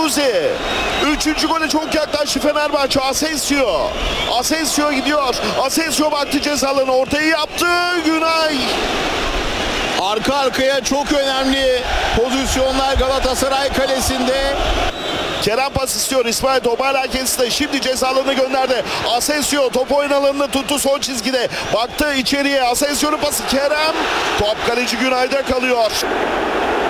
Guendouzi. Üçüncü gole çok yaklaştı Fenerbahçe. Asensio gidiyor. Asensio baktı cezalarına. Ortayı yaptı. Günay. Arka arkaya çok önemli pozisyonlar Galatasaray kalesinde. Kerem pas istiyor. İsmail top hala kendisinde. Şimdi cezalarını gönderdi. Asensio top oyun alanını tuttu son çizgide. Baktı içeriye. Asensio'nun pası Kerem. Top kaleci Günay'da kalıyor.